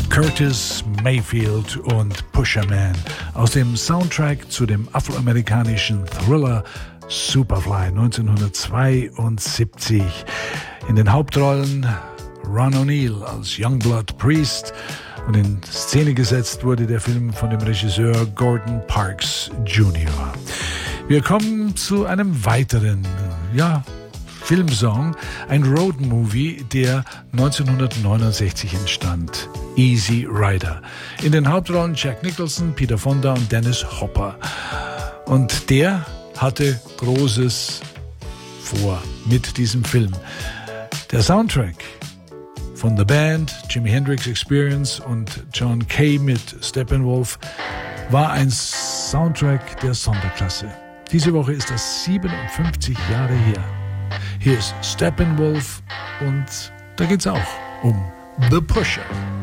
Curtis Mayfield und Pusher Man aus dem Soundtrack zu dem afroamerikanischen Thriller Superfly 1972. In den Hauptrollen Ron O'Neal als Youngblood Priest und in Szene gesetzt wurde der Film von dem Regisseur Gordon Parks Jr. Wir kommen zu einem weiteren, Filmsong, ein Roadmovie, der 1969 entstand. Easy Rider. In den Hauptrollen Jack Nicholson, Peter Fonda und Dennis Hopper. Und der hatte Großes vor mit diesem Film. Der Soundtrack von The Band, Jimi Hendrix Experience und John Kay mit Steppenwolf war ein Soundtrack der Sonderklasse. Diese Woche ist das 57 Jahre her. Hier ist Steppenwolf und da geht's auch um The Pusher.